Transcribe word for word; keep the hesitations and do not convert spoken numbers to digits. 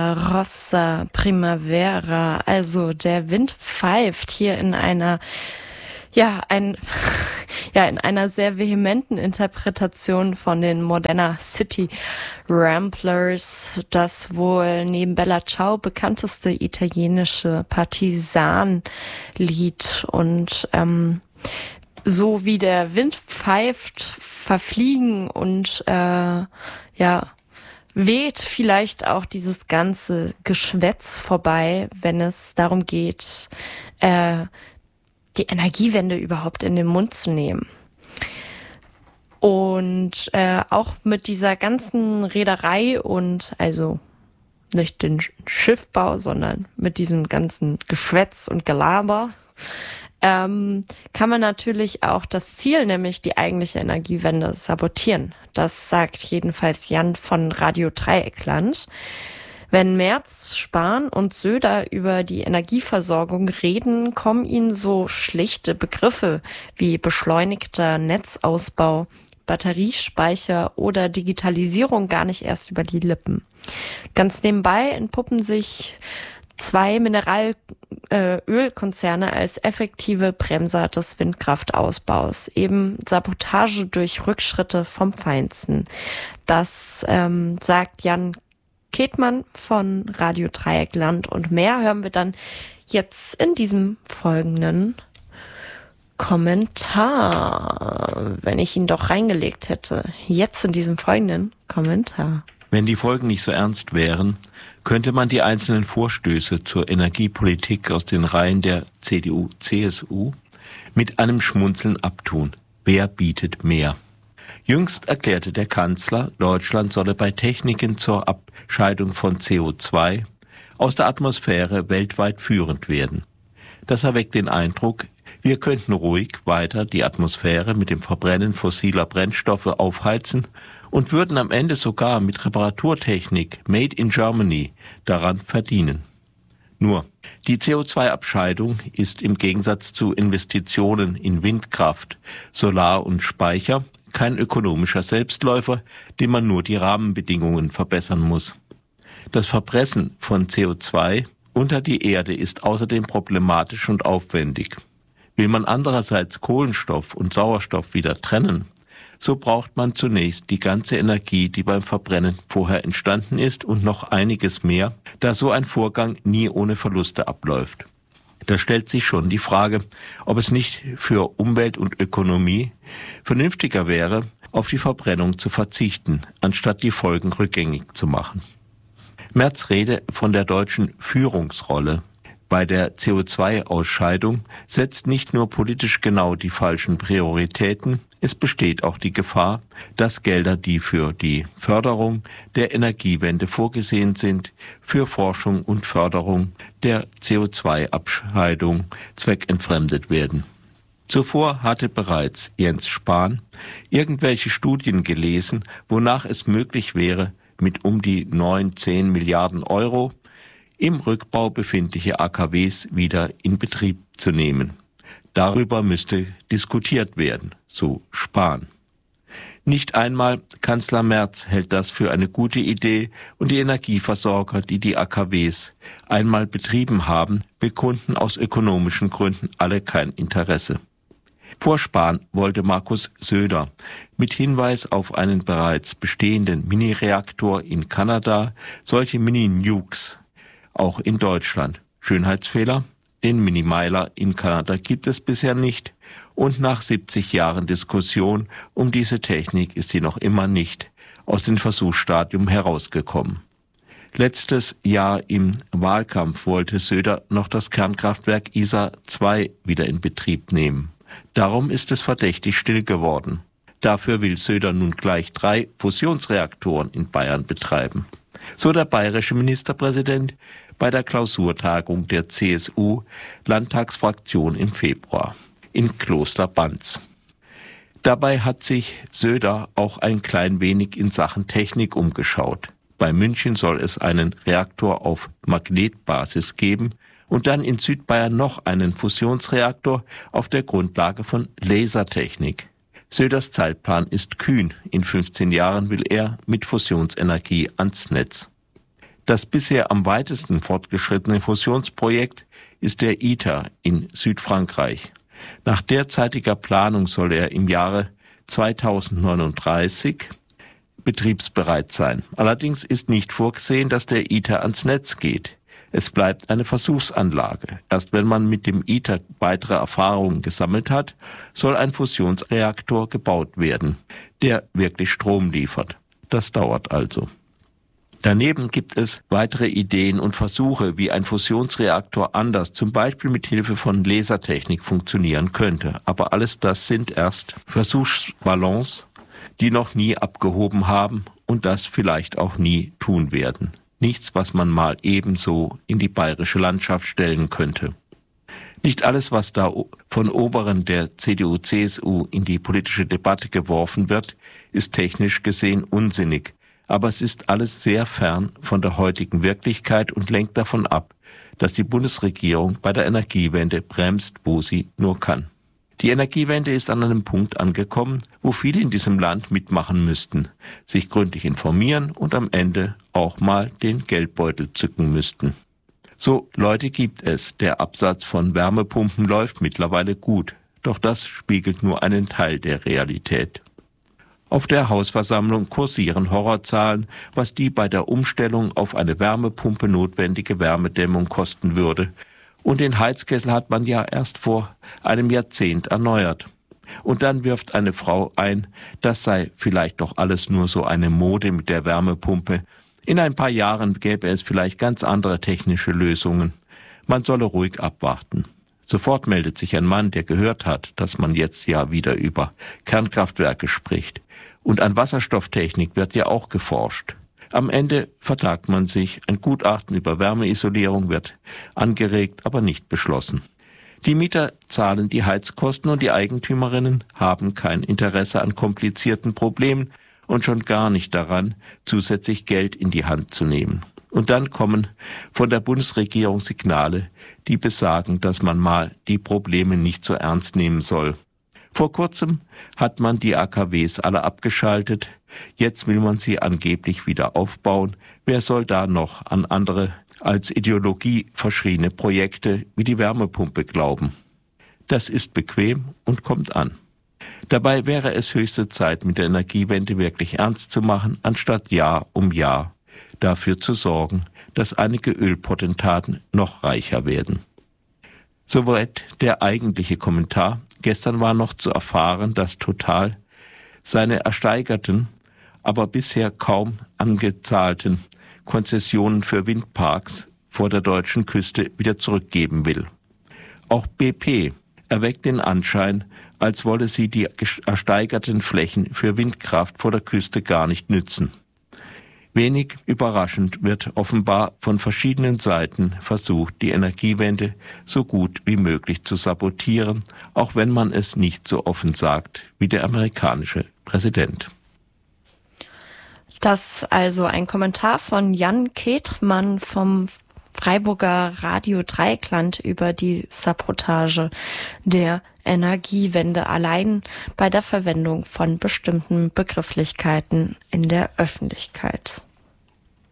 La Rossa Primavera, also der Wind pfeift hier in einer, ja, ein, ja, in einer sehr vehementen Interpretation von den Modena City Ramblers, das wohl neben Bella Ciao bekannteste italienische Partisanlied. Und ähm, so wie der Wind pfeift, verfliegen und äh, ja, weht vielleicht auch dieses ganze Geschwätz vorbei, wenn es darum geht, äh, die Energiewende überhaupt in den Mund zu nehmen. Und äh, auch mit dieser ganzen Reederei und also nicht den Schiffbau, sondern mit diesem ganzen Geschwätz und Gelaber, ähm, kann man natürlich auch das Ziel, nämlich die eigentliche Energiewende, sabotieren. Das sagt jedenfalls Jan von Radio Dreieckland. Wenn Merz, Spahn und Söder über die Energieversorgung reden, kommen ihnen so schlichte Begriffe wie beschleunigter Netzausbau, Batteriespeicher oder Digitalisierung gar nicht erst über die Lippen. Ganz nebenbei entpuppen sich zwei Mineralölkonzerne als effektive Bremser des Windkraftausbaus. Eben Sabotage durch Rückschritte vom Feinsten. Das ähm, sagt Jan Ketmann von Radio Dreieckland, und mehr hören wir dann jetzt in diesem folgenden Kommentar, wenn ich ihn doch reingelegt hätte. Jetzt in diesem folgenden Kommentar. Wenn die Folgen nicht so ernst wären, könnte man die einzelnen Vorstöße zur Energiepolitik aus den Reihen der C D U C S U mit einem Schmunzeln abtun. Wer bietet mehr? Jüngst erklärte der Kanzler, Deutschland solle bei Techniken zur Abscheidung von C O zwei aus der Atmosphäre weltweit führend werden. Das erweckt den Eindruck, wir könnten ruhig weiter die Atmosphäre mit dem Verbrennen fossiler Brennstoffe aufheizen und würden am Ende sogar mit Reparaturtechnik Made in Germany daran verdienen. Nur, die C O zwei Abscheidung ist im Gegensatz zu Investitionen in Windkraft, Solar und Speicher kein ökonomischer Selbstläufer, dem man nur die Rahmenbedingungen verbessern muss. Das Verpressen von C O zwei unter die Erde ist außerdem problematisch und aufwendig. Will man andererseits Kohlenstoff und Sauerstoff wieder trennen, so braucht man zunächst die ganze Energie, die beim Verbrennen vorher entstanden ist, und noch einiges mehr, da so ein Vorgang nie ohne Verluste abläuft. Da stellt sich schon die Frage, ob es nicht für Umwelt und Ökonomie vernünftiger wäre, auf die Verbrennung zu verzichten, anstatt die Folgen rückgängig zu machen. Merz' Rede von der deutschen Führungsrolle bei der C O zwei Ausscheidung setzt nicht nur politisch genau die falschen Prioritäten, es besteht auch die Gefahr, dass Gelder, die für die Förderung der Energiewende vorgesehen sind, für Forschung und Förderung der C O zwei Abscheidung zweckentfremdet werden. Zuvor hatte bereits Jens Spahn irgendwelche Studien gelesen, wonach es möglich wäre, mit um die neun, zehn Milliarden Euro im Rückbau befindliche A K Ws wieder in Betrieb zu nehmen. Darüber müsste diskutiert werden, so Spahn. Nicht einmal Kanzler Merz hält das für eine gute Idee, und die Energieversorger, die die A K Ws einmal betrieben haben, bekunden aus ökonomischen Gründen alle kein Interesse. Vor Spahn wollte Markus Söder mit Hinweis auf einen bereits bestehenden Mini-Reaktor in Kanada solche Mini-Nukes auch in Deutschland. Schönheitsfehler? Den Mini-Meiler in Kanada gibt es bisher nicht, und nach siebzig Jahren Diskussion um diese Technik ist sie noch immer nicht aus dem Versuchsstadium herausgekommen. Letztes Jahr im Wahlkampf wollte Söder noch das Kernkraftwerk I S A zwei wieder in Betrieb nehmen. Darum ist es verdächtig still geworden. Dafür will Söder nun gleich drei Fusionsreaktoren in Bayern betreiben. So der bayerische Ministerpräsident bei der Klausurtagung der C S U-Landtagsfraktion im Februar in Kloster Banz. Dabei hat sich Söder auch ein klein wenig in Sachen Technik umgeschaut. Bei München soll es einen Reaktor auf Magnetbasis geben und dann in Südbayern noch einen Fusionsreaktor auf der Grundlage von Lasertechnik. Söders Zeitplan ist kühn. In fünfzehn Jahren will er mit Fusionsenergie ans Netz. Das bisher am weitesten fortgeschrittene Fusionsprojekt ist der ITER in Südfrankreich. Nach derzeitiger Planung soll er im Jahre zweitausendneununddreißig betriebsbereit sein. Allerdings ist nicht vorgesehen, dass der ITER ans Netz geht. Es bleibt eine Versuchsanlage. Erst wenn man mit dem ITER weitere Erfahrungen gesammelt hat, soll ein Fusionsreaktor gebaut werden, der wirklich Strom liefert. Das dauert also. Daneben gibt es weitere Ideen und Versuche, wie ein Fusionsreaktor anders, zum Beispiel mit Hilfe von Lasertechnik, funktionieren könnte. Aber alles das sind erst Versuchsballons, die noch nie abgehoben haben und das vielleicht auch nie tun werden. Nichts, was man mal ebenso in die bayerische Landschaft stellen könnte. Nicht alles, was da von Oberen der C D U C S U in die politische Debatte geworfen wird, ist technisch gesehen unsinnig. Aber es ist alles sehr fern von der heutigen Wirklichkeit und lenkt davon ab, dass die Bundesregierung bei der Energiewende bremst, wo sie nur kann. Die Energiewende ist an einem Punkt angekommen, wo viele in diesem Land mitmachen müssten, sich gründlich informieren und am Ende auch mal den Geldbeutel zücken müssten. So Leute gibt es, der Absatz von Wärmepumpen läuft mittlerweile gut, doch das spiegelt nur einen Teil der Realität. Auf der Hausversammlung kursieren Horrorzahlen, was die bei der Umstellung auf eine Wärmepumpe notwendige Wärmedämmung kosten würde. Und den Heizkessel hat man ja erst vor einem Jahrzehnt erneuert. Und dann wirft eine Frau ein, das sei vielleicht doch alles nur so eine Mode mit der Wärmepumpe. In ein paar Jahren gäbe es vielleicht ganz andere technische Lösungen. Man solle ruhig abwarten. Sofort meldet sich ein Mann, der gehört hat, dass man jetzt ja wieder über Kernkraftwerke spricht. Und an Wasserstofftechnik wird ja auch geforscht. Am Ende vertagt man sich, ein Gutachten über Wärmeisolierung wird angeregt, aber nicht beschlossen. Die Mieter zahlen die Heizkosten und die Eigentümerinnen haben kein Interesse an komplizierten Problemen und schon gar nicht daran, zusätzlich Geld in die Hand zu nehmen. Und dann kommen von der Bundesregierung Signale, die besagen, dass man mal die Probleme nicht so ernst nehmen soll. Vor kurzem hat man die A K Ws alle abgeschaltet, jetzt will man sie angeblich wieder aufbauen. Wer soll da noch an andere als Ideologie verschriene Projekte wie die Wärmepumpe glauben? Das ist bequem und kommt an. Dabei wäre es höchste Zeit, mit der Energiewende wirklich ernst zu machen, anstatt Jahr um Jahr dafür zu sorgen, dass einige Ölpotentaten noch reicher werden. Soweit der eigentliche Kommentar. Gestern war noch zu erfahren, dass Total seine ersteigerten, aber bisher kaum angezahlten Konzessionen für Windparks vor der deutschen Küste wieder zurückgeben will. Auch B P erweckt den Anschein, als wolle sie die ersteigerten Flächen für Windkraft vor der Küste gar nicht nützen. Wenig überraschend wird offenbar von verschiedenen Seiten versucht, die Energiewende so gut wie möglich zu sabotieren, auch wenn man es nicht so offen sagt wie der amerikanische Präsident. Das also ein Kommentar von Jan Ketrmann vom Freiburger Radio Dreieckland über die Sabotage der Energiewende allein bei der Verwendung von bestimmten Begrifflichkeiten in der Öffentlichkeit.